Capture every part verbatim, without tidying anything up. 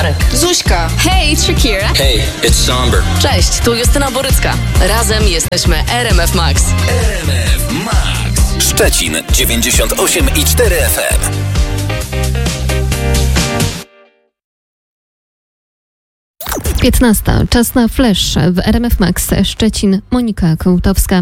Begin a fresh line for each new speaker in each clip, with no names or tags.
Marek,
Zuśka.
Hey, it's Shakira.
Hey, it's Somber.
Cześć, tu Justyna Borycka. Razem jesteśmy R M F Max.
R M F Max. Szczecin dziewięćdziesiąt osiem i cztery F M.
piętnasta. Czas na flash w R M F Max Szczecin. Monika Kołtowska.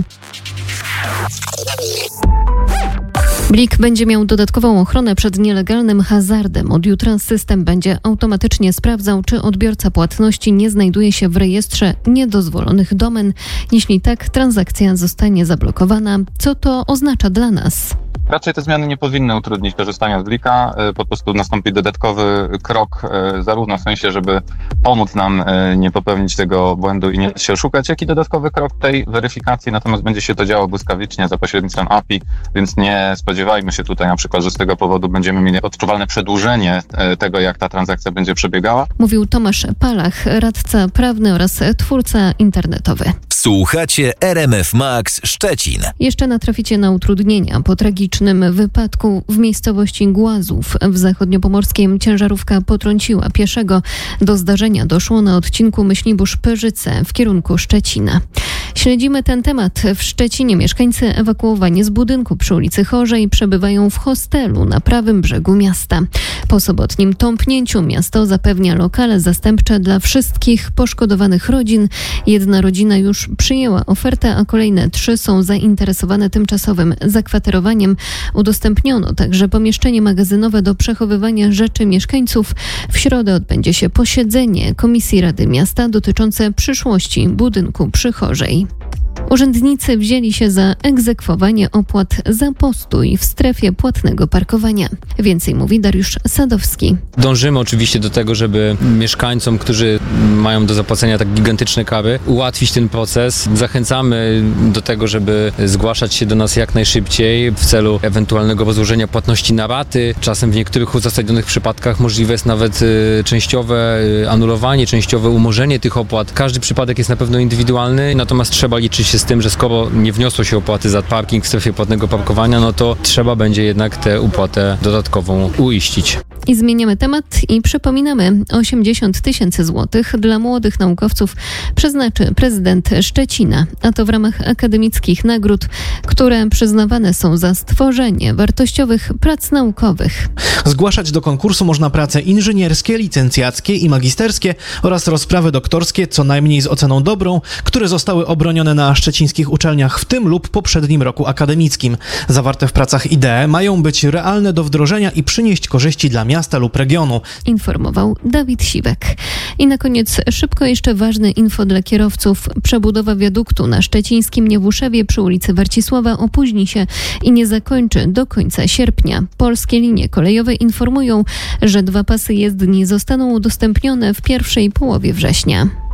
Blik będzie miał dodatkową ochronę przed nielegalnym hazardem. Od jutra system będzie automatycznie sprawdzał, czy odbiorca płatności nie znajduje się w rejestrze niedozwolonych domen. Jeśli tak, transakcja zostanie zablokowana. Co to oznacza dla nas?
Raczej te zmiany nie powinny utrudnić korzystania z Blika. Po prostu nastąpi dodatkowy krok, zarówno w sensie, żeby pomóc nam nie popełnić tego błędu i nie się oszukać, jak i dodatkowy krok tej weryfikacji. Natomiast będzie się to działo błyskawicznie za pośrednictwem A P I, więc nie spodziewajmy się tutaj na przykład, że z tego powodu będziemy mieli odczuwalne przedłużenie tego, jak ta transakcja będzie przebiegała.
Mówił Tomasz Palach, radca prawny oraz twórca internetowy.
Słuchacie R M F Max Szczecin.
Jeszcze natraficie na utrudnienia po tragicznym wypadku w miejscowości Głazów. W zachodniopomorskiem ciężarówka potrąciła pieszego. Do zdarzenia doszło na odcinku Myślibórz-Pyrzyce w kierunku Szczecina. Śledzimy ten temat. W Szczecinie mieszkańcy ewakuowani z budynku przy ulicy Chorzej przebywają w hostelu na prawym brzegu miasta. Po sobotnim tąpnięciu miasto zapewnia lokale zastępcze dla wszystkich poszkodowanych rodzin. Jedna rodzina już przyjęła ofertę, a kolejne trzy są zainteresowane tymczasowym zakwaterowaniem. Udostępniono także pomieszczenie magazynowe do przechowywania rzeczy mieszkańców. W środę odbędzie się posiedzenie Komisji Rady Miasta dotyczące przyszłości budynku przy Chorzej. Urzędnicy wzięli się za egzekwowanie opłat za postój w strefie płatnego parkowania. Więcej mówi Dariusz Sadowski.
Dążymy oczywiście do tego, żeby mieszkańcom, którzy mają do zapłacenia tak gigantyczne kary, ułatwić ten proces. Zachęcamy do tego, żeby zgłaszać się do nas jak najszybciej w celu ewentualnego rozłożenia płatności na raty. Czasem w niektórych uzasadnionych przypadkach możliwe jest nawet y, częściowe y, anulowanie, częściowe umorzenie tych opłat. Każdy przypadek jest na pewno indywidualny, natomiast trzeba liczyć się z tym, że skoro nie wniosło się opłaty za parking w strefie płatnego parkowania, no to trzeba będzie jednak tę opłatę dodatkową uiścić.
I zmieniamy temat i przypominamy, osiemdziesiąt tysięcy złotych dla młodych naukowców przeznaczy prezydent Szczecina, a to w ramach akademickich nagród, które przyznawane są za stworzenie wartościowych prac naukowych.
Zgłaszać do konkursu można prace inżynierskie, licencjackie i magisterskie oraz rozprawy doktorskie, co najmniej z oceną dobrą, które zostały obronione na szczecińskich uczelniach w tym lub poprzednim roku akademickim. Zawarte w pracach idee mają być realne do wdrożenia i przynieść korzyści dla miasta lub regionu.
Informował Dawid Siwek. I na koniec szybko jeszcze ważne info dla kierowców. Przebudowa wiaduktu na szczecińskim Niewłuszewie przy ulicy Warcisława opóźni się i nie zakończy do końca sierpnia. Polskie linie kolejowe informują, że dwa pasy jezdni zostaną udostępnione w pierwszej połowie września.